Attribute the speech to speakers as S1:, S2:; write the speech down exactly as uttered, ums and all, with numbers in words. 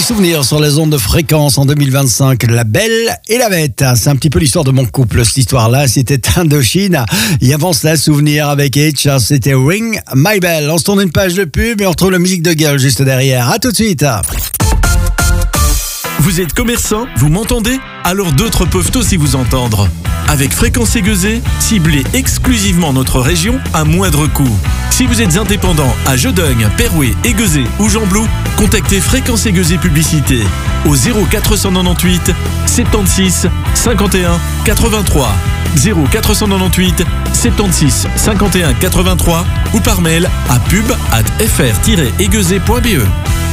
S1: souvenirs sur les ondes de fréquence en deux mille vingt-cinq. La Belle et la Bête. C'est un petit peu l'histoire de mon couple. Cette histoire-là, c'était Indochine. Et avant cela, souvenir avec H, c'était Ring My Bell. On se tourne une page de pub et on retrouve la musique de gueule juste derrière. À tout de suite.
S2: Vous êtes commerçant, vous m'entendez? Alors d'autres peuvent aussi vous entendre. Avec Fréquence Aiguezée, ciblez exclusivement notre région à moindre coût. Si vous êtes indépendant à Jeudeugne, Perouet, Aiguezée ou Gembloux, contactez Fréquence Aiguezée Publicité au zéro quatre cent quatre-vingt-dix-huit soixante-seize cinquante et un quatre-vingt-trois, zéro quatre cent quatre-vingt-dix-huit soixante-seize cinquante et un quatre-vingt-trois ou par mail à pub arobase f r tiret aiguezée point b e.